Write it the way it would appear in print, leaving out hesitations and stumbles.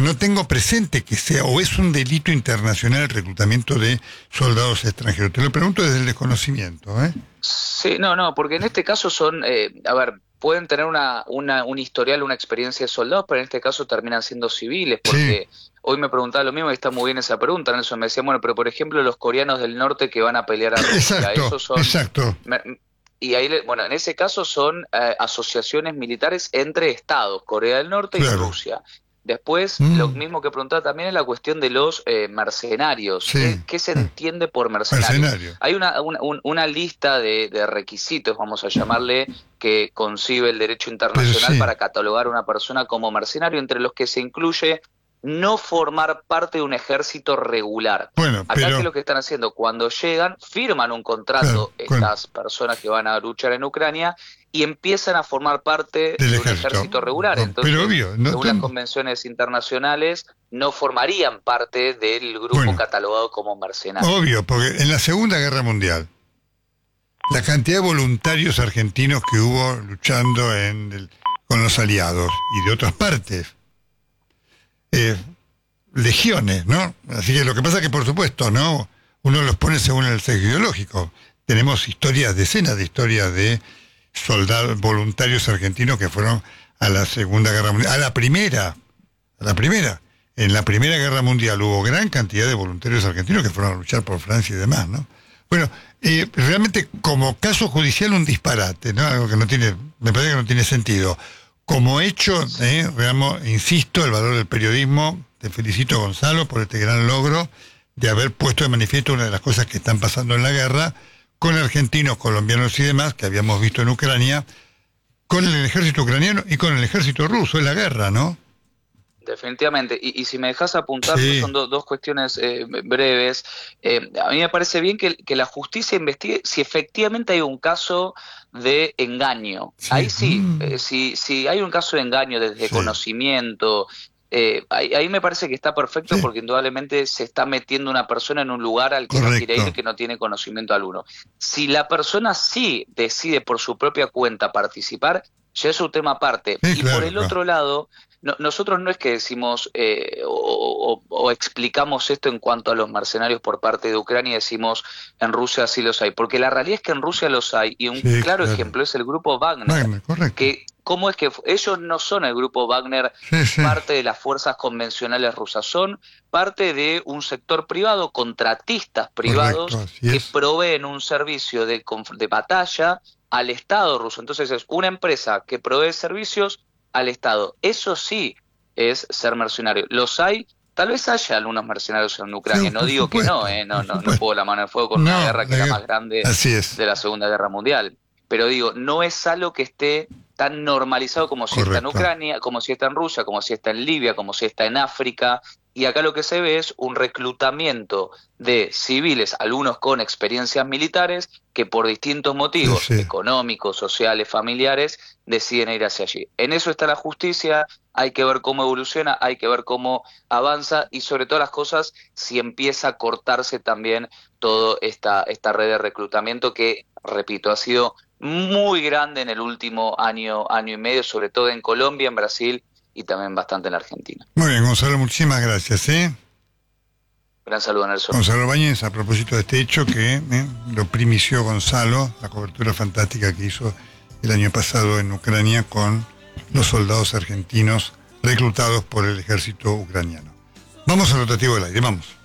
no tengo presente que sea, o es un delito internacional el reclutamiento de soldados extranjeros. Te lo pregunto desde el desconocimiento, ¿eh? Sí, no, porque en este caso son, a ver, pueden tener un historial, una experiencia de soldados, pero en este caso terminan siendo civiles, Sí, porque hoy me preguntaba lo mismo y está muy bien esa pregunta, Nelson, me decía, bueno, pero por ejemplo los coreanos del norte que van a pelear a Rusia, exacto, esos son... exacto. Y ahí, bueno, en ese caso son asociaciones militares entre estados, Corea del Norte y Claro. Rusia. Después, lo Mm, mismo que preguntaba también es la cuestión de los mercenarios. sí. ¿Qué se entiende por mercenario? Mercenario. Hay una lista de requisitos, vamos a llamarle, que concibe el derecho Pero internacional sí. para catalogar a una persona como mercenario, entre los que se incluye no formar parte de un ejército regular. Bueno, Acá, ¿qué es pero, lo que están haciendo? Cuando llegan, firman un claro, contrato estas personas que van a luchar en Ucrania y empiezan a formar parte del de un ejército. ejército regular. Pero Entonces, obvio, no, según las convenciones internacionales, no formarían parte del grupo bueno, catalogado como mercenario. obvio, porque en la Segunda Guerra Mundial, la cantidad de voluntarios argentinos que hubo luchando con los aliados y de otras partes, eh, legiones, ¿no? Así que lo que pasa es que, por supuesto, ¿no? Uno los pone según el sexo ideológico. Tenemos historias, decenas de historias de soldados, voluntarios argentinos que fueron a la Segunda Guerra Mundial, a la primera. En la Primera Guerra Mundial hubo gran cantidad de voluntarios argentinos que fueron a luchar por Francia y demás, ¿no? Bueno, realmente como caso judicial un disparate, ¿no? Algo que no tiene, me parece que no tiene sentido. Como hecho, digamos, insisto, el valor del periodismo, te felicito Gonzalo por este gran logro de haber puesto de manifiesto una de las cosas que están pasando en la guerra con argentinos, colombianos y demás, que habíamos visto en Ucrania, con el ejército ucraniano y con el ejército ruso, en la guerra, ¿no? Definitivamente. Y si me dejas apuntar, Sí, son dos cuestiones breves. A mí me parece bien que la justicia investigue si efectivamente hay un caso de engaño. sí, Ahí sí, si hay un caso de engaño desde sí, conocimiento, ahí me parece que está perfecto sí, porque indudablemente se está metiendo una persona en un lugar al que no quiere ir, correcto, que no tiene conocimiento alguno. Si la persona sí decide por su propia cuenta participar, ya es un tema aparte. sí, Y por claro, el claro. otro lado, nosotros no es que decimos o explicamos esto en cuanto a los mercenarios por parte de Ucrania y decimos en Rusia sí los hay, porque la realidad es que en Rusia los hay y un Sí, claro claro. ejemplo es el grupo Wagner, Wagner, correcto. que cómo es que ellos no son el grupo Wagner Sí, sí, parte de las fuerzas convencionales rusas, son parte de un sector privado, contratistas correcto, privados así que es. proveen un servicio de batalla al Estado ruso. Entonces es una empresa que provee servicios al Estado. Eso sí es ser mercenario. Los hay, tal vez haya algunos mercenarios en Sí, Ucrania, no por digo que no, supuesto, por no supuesto. pongo la mano en el fuego con una No, guerra que es la más grande así es, de la Segunda Guerra Mundial. Pero digo, no es algo que esté tan normalizado como si está en correcto. Ucrania, como si está en Rusia, como si está en Libia, como si está en África. Y acá lo que se ve es un reclutamiento de civiles, algunos con experiencias militares, que por distintos Sí, motivos sí. económicos, sociales, familiares, deciden ir hacia allí. En eso está la justicia, hay que ver cómo evoluciona, hay que ver cómo avanza y sobre todas las cosas si empieza a cortarse también toda esta red de reclutamiento que, repito, ha sido muy grande en el último año, año y medio, sobre todo en Colombia, en Brasil y también bastante en la Argentina. Muy bien, Gonzalo, muchísimas gracias, ¿eh? Gran saludo, Nelson. Gonzalo Báñez, a propósito de este hecho que lo primició Gonzalo, la cobertura fantástica que hizo el año pasado en Ucrania con los soldados argentinos reclutados por el ejército ucraniano. Vamos al rotativo del aire, vamos.